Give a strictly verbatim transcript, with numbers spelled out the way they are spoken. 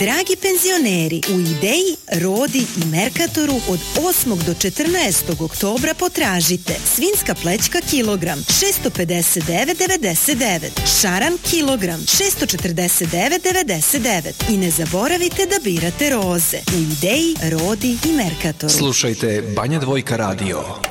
Dragi penzioneri, u Ideji, Rodi i Merkatoru od osmog do četrnaestog oktobra potražite svinjska plećka kilogram šesto pedeset devet devedeset devet, šaran kilogram šesto četrdeset devet devedeset devet i ne zaboravite da birate roze u Ideji, Rodi i Merkatoru. Slušajte Banja Dvojka radio.